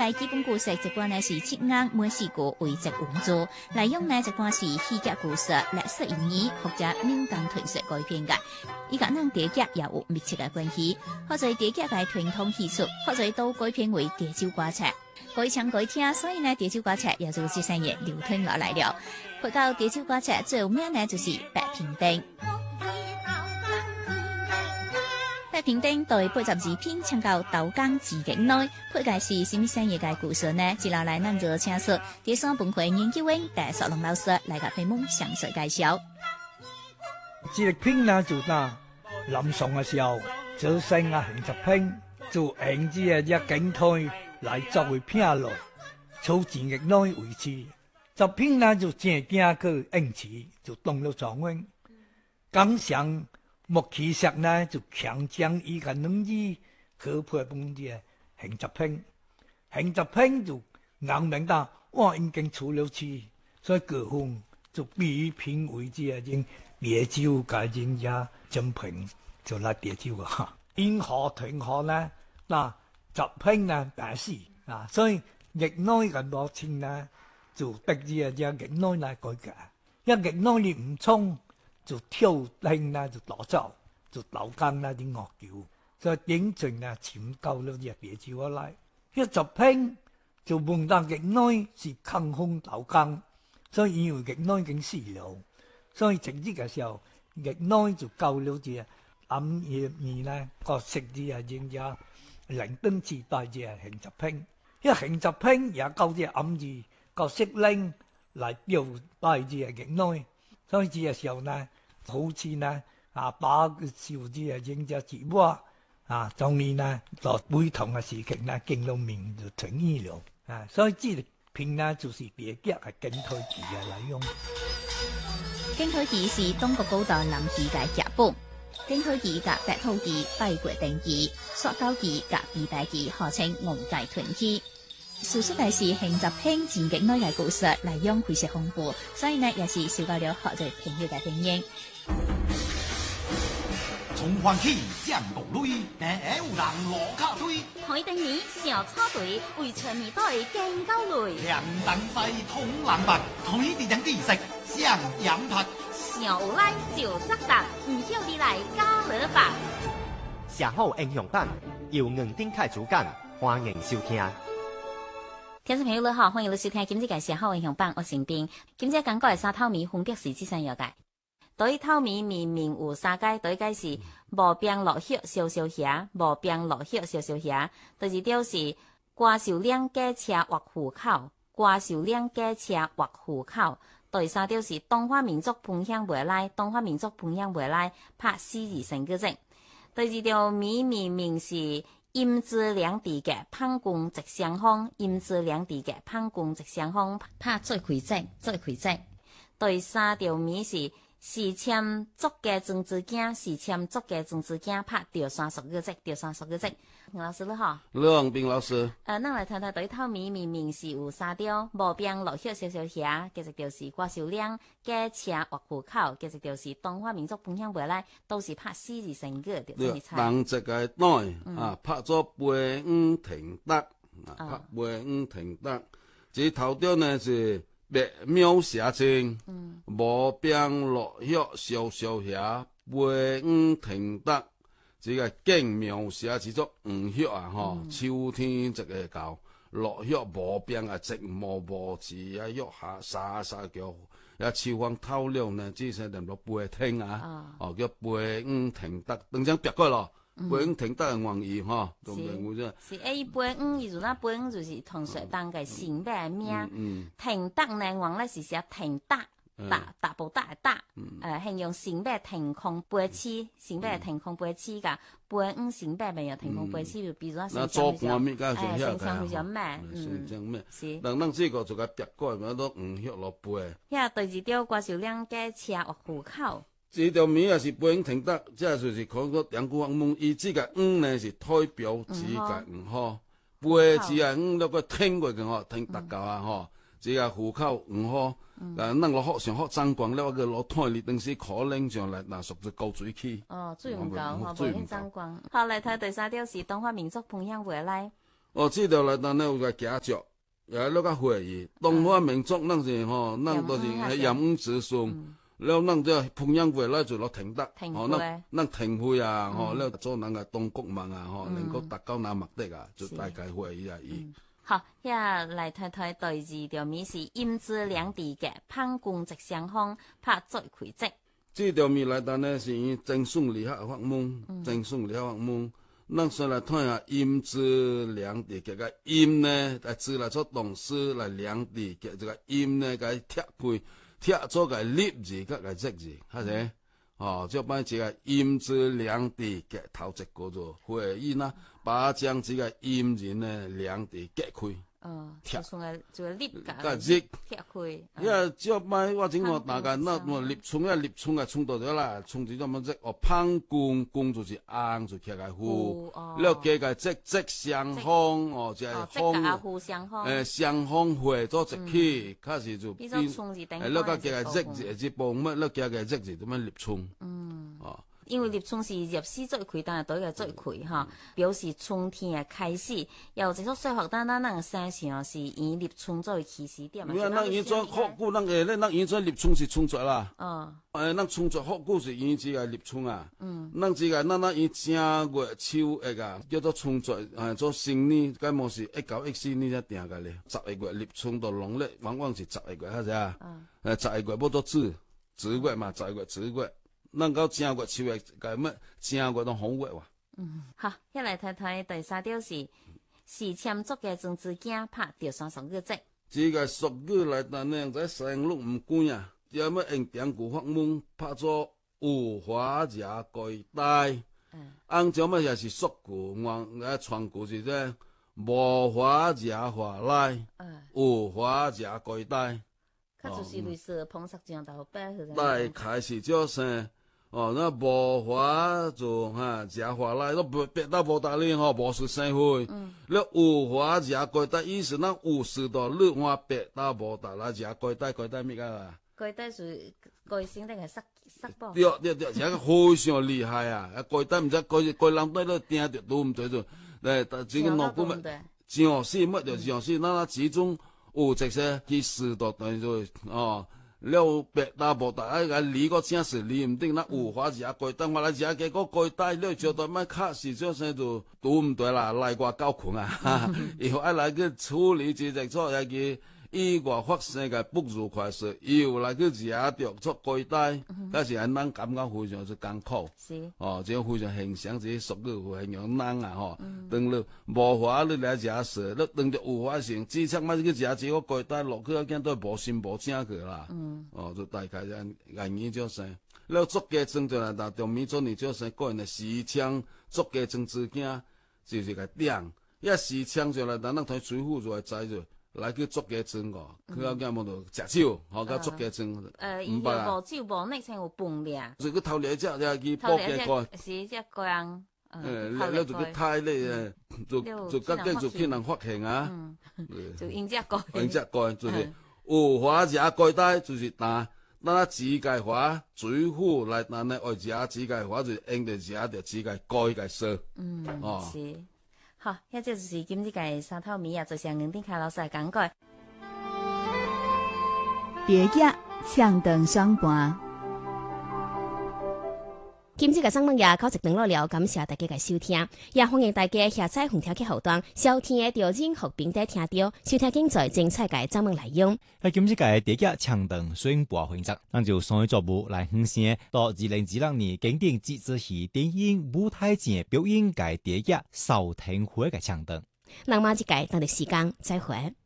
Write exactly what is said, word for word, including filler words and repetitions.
来基本故事一般呢是七硬每四句为一文字，内容呢一般是戏剧故事、历史意义或者民间传说改编的，伊甲咱地剧也有密切的关系。或者地剧嘅传统艺术，或者都改编为地州歌册，改唱改听，所以呢地州歌册也就这三年流传落来了。回到地州歌册最有名呢就是白平灯。白平灯对八十二篇唱到豆干字境内，配介是什么产业嘅故事呢？接下来咱就请出第三文化研究院戴淑龙老师来甲屏幕详细介绍。 这个篇呢就那南宋嘅时候，做成啊行十篇，就用这个一景推来作为片路，从字境内为主。十篇呢就正经去应词，就当了状元。刚上木器石呢就强将伊个两字合配本的行十篇，行十篇就硬明白我已经出了词，所以各方就比评为这个人烈酒甲人家真评就来烈酒啊。因何停何呢？嗱十篇呢白事啊，所以逆内嘅落清呢就逼住啊只逆内来改革，一逆内你唔冲。就挑興啦，就攞走，就流間啦啲樂橋，所以影盡啊潛夠了隻地招來。一十篇就問到極內是坑空流間，所以因為極內已經死了，所以整啲嘅時候，極內就夠了隻暗夜面咧角色啲啊應家靈燈自帶隻行十篇，一行十篇也夠隻暗字角色拎嚟表帶隻極內，所以隻嘅時候呢。好似呢啊，把小子啊影隻字畫啊，當年呢在會堂嘅時期呢，見到面就成醫了啊，所以這篇呢就是別劇係景推詞嘅內容。 景推詞是中國古代南記嘅劇本，景推詞甲白兔記、拜國定記、塑膠記甲二大記號稱皇界屯記。事實係是行十篇前景內嘅故事，內容非常豐富，所以呢也是受到了學者朋友嘅歡迎。 從歡喜漸落淚，但有人落卡推。 海丁年小草隊為全面隊更高累。 兩等費通冷白，同一地人地食相養拍。 小有來就責答，唔曉你來加勒吧。 寫好英雄版，由吳丁凱主講，歡迎收聽。 聽眾朋友你好，歡迎你收聽今日嘅寫好英雄版，我成斌。今日講過係沙透米分別是這三樣嘅。對透米明明有三解，對解是無病落血燒燒遐，無病落血燒燒遐。第二條是瓜受兩架車劃虎口，瓜受兩架車劃虎口。第三條是東華民族分享未來，東華民族分享未來，拍四字成句啫。第二條米明明是陰質兩地嘅胖公直相風，陰質兩地嘅胖公直相風，拍最開正最開正。第三條米是是簽足嘅政治件，是簽足嘅政治件，拍掉三十個字，掉三十個字。吳老師你好， 你好，斌老師。 誒，咱來談談對透米明明是有三條，無病落血燒燒遐，繼續就是瓜受兩假車劃虎口，繼續就是東華民族分享未來，都是拍四字成句，就這麼猜。 人這個內啊，拍咗背五停得，啊，拍背五停得，這頭條呢是。白描寫清，無病落血燒燒遐，背五停得，這個更描寫是做黃血啊！吼、嗯，秋天這個到落血無病啊，寂寞無志啊，喐下沙沙叫，啊秋風透涼呢，這些人落背停啊，哦叫背五停得，等陣別個咯。背五停得嘅原意吼，對唔對？ 是 A 背五，意思那背五就是同學當嘅性別嘅名。停得呢，原來是寫停打，打打不打嘅打。誒，形容性別停空背刺，性別停空背刺㗎。背五性別沒有停空背刺，就比如話成長比較，誒，成長比較慢。 成長咩？ 是。 但咱這個就個別個咪都唔血落背。 呀，第二條掛住兩架車或虎口。 這條名也是背影停得，即係就是講個兩句話問，伊這個五呢是代表指個五號，背字啊五那個聽過嘅嗬，聽得夠啊嗬，這個虎口五號，但係咱攞學上學爭光了，個攞台列定時可能上來嗱屬於高水區。 哦，水唔夠，嗬，背影爭光。好，嚟睇第三條是東華民族分享未來。 哦，这条内底呢有个家族，也落较会议。东方民族咱是吼，咱都是炎黄子孙。了，咱这烹养过来就落停得，吼，咱咱停会啊，吼，了做人个东国梦啊，吼，能够达到那目的啊，就大概会议啊伊。 好，遐来睇睇第二条米是阴之两地嘅攀公直上方拍作开职。 这条米内底呢是因赠送理学法门，赠送理学法门。咱先来睇下阴之两地嘅个阴呢，来字来做动词来两地嘅这个阴呢，该贴开。贴做个立字，甲个直字，吓者，哦，就把这个阴字两地嘅头一个做会议呢，把将这个阴字呢两地隔开。 哦，贴从个就个立甲直贴开。 呀，就把我整个大概那我立冲呀立冲啊冲到咗啦，冲住咗么子哦，攀公公就是硬就贴个户，了加个直直相方哦，即系方互相方， 诶相方会做一起，开始就变，诶，了加加个直字字部乜，了加个直字点样立冲，嗯，哦。 因为立春是入史做开，但系对个做开哈，表示春天嘅开始。有一种说法，单单咱个山上是以立春作为起始点。 因为咱以前福古，咱诶，咱以前立春是春节啦。 哦。 诶，咱春节福古是以这个立春啊。嗯。咱这个咱咱以正月秋一个叫做春节，诶，做新年，该么是一九一四年才定个咧。十一月立春到农历往往是十一月，吓者。嗯。诶，十一月要做子，子月嘛，十一月子月。咱到正月、秋月，个乜正月都好月哇。 嗯，好，一来睇睇第三条是是签作嘅政治件拍调上俗语节。 这个俗语来但呢，在生路唔管啊，有乜用典故法门拍做有华者贵代。嗯。按照乜也是俗句，我诶传句是这无华者华来，嗯，有华者贵代。 佢就是类似捧杀酱豆白是大概是叫生。哦，那无华就哈，食华来，都别到无大哩吼，无事生会。嗯。了有华食贵代，意思咱有事到你话别到无大来食贵代，贵代咩个啦？ 贵代是贵姓定系塞塞波？ 对对对，这个非常厉害啊！啊，贵代唔知贵贵人对咧定着都唔对就，诶，但这个老古么？上死乜就上死，咱那始终有这些去事到等于就哦。了别大无大，啊个理个正是理唔定，那有法食贵，等我来食结果贵大，了就到乜卡是这生就都唔对啦，来我交困啊！以后爱来去处理这个错，也去意外发生嘅不愉快事，又来去食着做贵大，但是咱感觉非常之艰苦。 是哦，这非常形象，这俗语形容人啊吼，等了无法你来食事，你等着有法性，至少乜去食这个贵大落去，我见都无心无正去啦。嗯，哦，就大概这原因就是了作家争就来打中民做你就是个人的时枪作家争之间就是个点，一时枪就来打咱睇水扈就会知就。来去作家证哦，佢有间冇度食酒，好甲作家证。 呃，伊有无酒无那先有饭俩。 就去偷掠只只去报警过。 是只个人。 诶，了了就去太咧，就就甲继续去人发现啊。 就因只个。 因只个就是有花食贵带，就是拿拿指甲花水扈来拿呢，爱食指甲花就用着食着指甲盖个色。 嗯，哦。是。好，那这就是今日嘅三套米啊，就是杨定凯老师来讲过。 第一唱灯双盘， 今日嘅新闻也到一段落了，感谢大家嘅收听，也欢迎大家下载红条嘅后端，收听嘅调任何平台听到，收听精彩精彩嘅新闻内容。 喺今日嘅第一唱灯双盘选择，咱就上去作舞来分享到二零二六年经典节子戏电影舞台前表演嘅第一扫庭会嘅唱灯。 那么这个咱哋时间再会。